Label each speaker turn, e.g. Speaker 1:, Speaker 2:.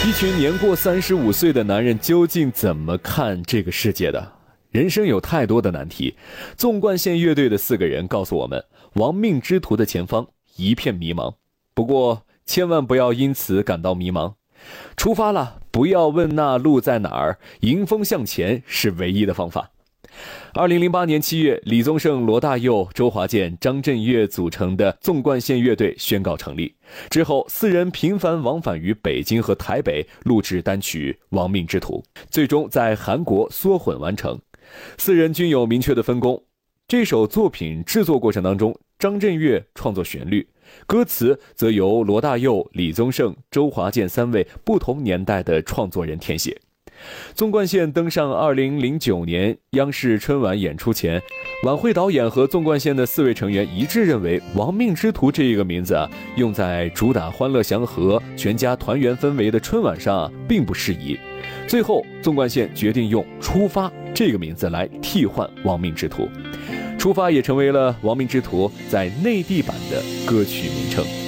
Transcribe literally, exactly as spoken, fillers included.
Speaker 1: 一群年过三十五岁的男人究竟怎么看这个世界的？人生有太多的难题。纵贯线乐队的四个人告诉我们，亡命之途的前方一片迷茫。不过千万不要因此感到迷茫，出发了，不要问那路在哪儿，迎风向前是唯一的方法。二零零八年七月，李宗盛、罗大佑、周华健、张震岳组成的纵贯线乐队宣告成立。之后，四人频繁往返于北京和台北录制单曲《亡命之徒》，最终在韩国缩混完成。四人均有明确的分工。这首作品制作过程当中，张震岳创作旋律，歌词则由罗大佑、李宗盛、周华健三位不同年代的创作人填写。纵贯线登上二零零九年央视春晚演出前，晚会导演和纵贯线的四位成员一致认为亡命之徒这个名字啊，用在主打欢乐祥和全家团圆氛围的春晚上啊，并不适宜。最后纵贯线决定用出发这个名字来替换亡命之徒，出发也成为了亡命之徒在内地版的歌曲名称。